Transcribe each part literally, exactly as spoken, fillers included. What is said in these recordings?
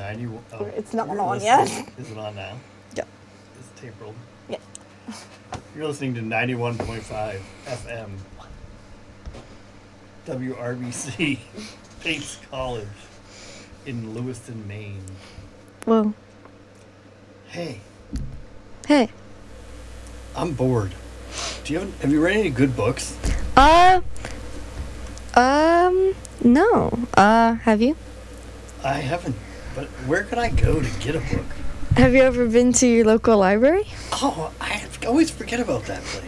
ninety-one. Oh, It's not you're on listening- yet. Is it on now? Yeah. Is the tape rolled? Yeah. You're listening to ninety-one point five F M. W R B C, Pace College, in Lewiston, Maine. Whoa. Hey, Hey. I'm bored. Do you have, have you read any good books? Uh. Um. No. Uh. Have you? I haven't. But where could I go to get a book? Have you ever been to your local library? Oh, I always forget about that place.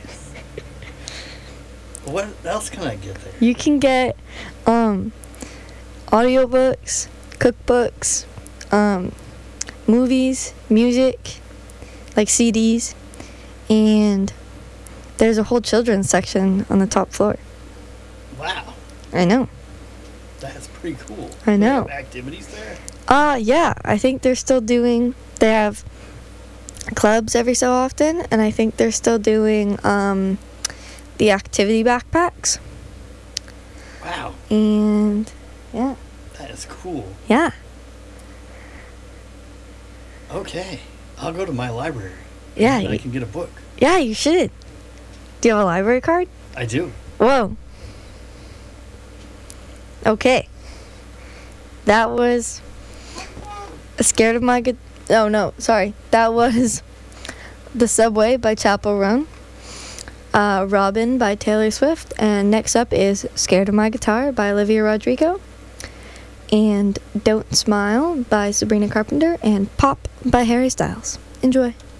What else can I get there? You can get um audiobooks, cookbooks, um movies, music, like C Ds, and there's a whole children's section on the top floor. Wow, I know. that's pretty cool. I Do they know. have activities there? Uh yeah, I think they're still doing they have clubs every so often, and I think they're still doing um the activity backpacks. Wow, And yeah. that is cool. Yeah. Okay, I'll go to my library. Yeah, and I you- can get a book. Yeah, you should. Do you have a library card? I do. Whoa. Okay. That was Scared of My Good. Oh, no, sorry. That was The Subway by Chappell Roan, uh, Robin by Taylor Swift, and next up is Scared of My Guitar by Olivia Rodrigo, and Don't Smile by Sabrina Carpenter, and Pop by Harry Styles. Enjoy.